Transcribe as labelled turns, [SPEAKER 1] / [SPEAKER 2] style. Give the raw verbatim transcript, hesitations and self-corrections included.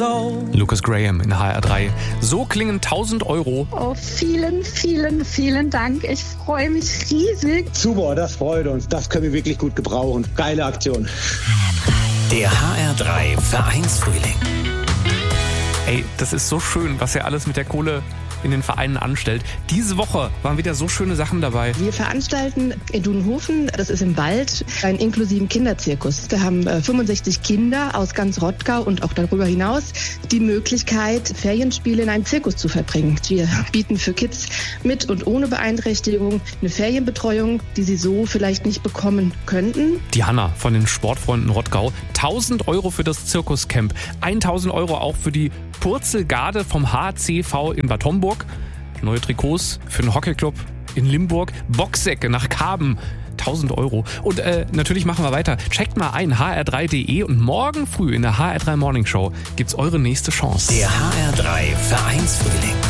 [SPEAKER 1] old.
[SPEAKER 2] Lucas Graham in H R drei. So klingen tausend Euro.
[SPEAKER 3] Oh, vielen, vielen, vielen Dank. Ich freue mich riesig.
[SPEAKER 4] Super, das freut uns. Das können wir wirklich gut gebrauchen. Geile Aktion.
[SPEAKER 5] Der H R drei Vereinsfrühling.
[SPEAKER 2] Ey, das ist so schön, was er alles mit der Kohle in den Vereinen anstellt. Diese Woche waren wieder so schöne Sachen dabei.
[SPEAKER 6] Wir veranstalten in Dunhofen, das ist im Wald, einen inklusiven Kinderzirkus. Da haben äh, fünfundsechzig Kinder aus ganz Rottgau und auch darüber hinaus die Möglichkeit, Ferienspiele in einem Zirkus zu verbringen. Wir bieten für Kids mit und ohne Beeinträchtigung eine Ferienbetreuung, die sie so vielleicht nicht bekommen könnten.
[SPEAKER 2] Die Hanna von den Sportfreunden Rottgau. tausend Euro für das Zirkuscamp. tausend Euro auch für die Purzelgarde vom H C V in Bad Homburg. Neue Trikots für den Hockeyclub in Limburg. Boxsäcke nach Karben. tausend Euro. Und äh, natürlich machen wir weiter. Checkt mal ein, h r drei punkt d e und morgen früh in der H R drei Morning Show gibt's eure nächste Chance.
[SPEAKER 5] Der H R drei Vereinsfrühling.